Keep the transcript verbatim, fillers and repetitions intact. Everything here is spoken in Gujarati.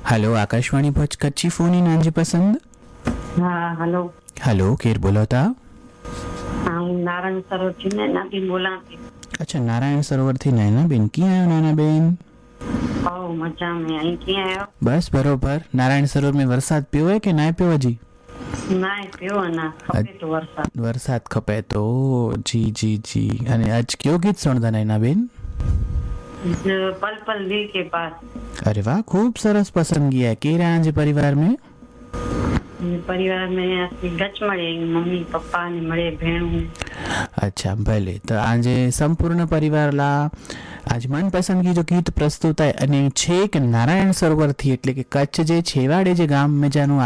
Hello, Akashvani Bhuj Kutchi phone in આંજી પસંદ. હા હલો. હલો, કેર બોલતા? હા હું નારાયણ સરોવરથી નૈનાબેન બોલાતી. અચ્છા, નારાયણ સરોવરથી નૈનાબેન. ક્યાં આવ્યો નાનાબેન? બહુ મજા में અહીં ક્યાં આવ્યો? બસ બરોબર. નારાયણ સરોવર में વરસાદ પીવો હે કે ના પીવો હજી? ના પીવો ના ખપે તો વરસાદ. વરસાદ ખપે તો જી જી જી. અને આજ કયો ગીત સુણતા નૈનાબેન? पल पल दिल के पास. अरे वाह, खूब सरस पसंदगी है. के रहा है परिवार में? परिवार में गच મળે મમ્મી પપ્પા ને મળે ભેણું. अच्छा भले. तो आज संपूर्ण परिवार ला आज मनपसंदगी जो गीत प्रस्तुत है અને છેક નારાયણ સરોવર થી એટલે કે કચ્છ જે છેવાડે જે ગામ में જાનું